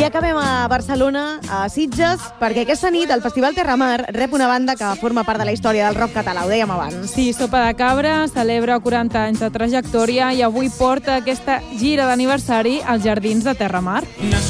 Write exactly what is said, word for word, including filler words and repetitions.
I acabem a Barcelona, a Sitges, perquè aquesta nit el Festival Terramar rep una banda que forma part de la història del rock català, ho dèiem abans. Sí, Sopa de Cabra celebra quaranta anys de trajectòria i avui porta aquesta gira d'aniversari als Jardins de Terramar.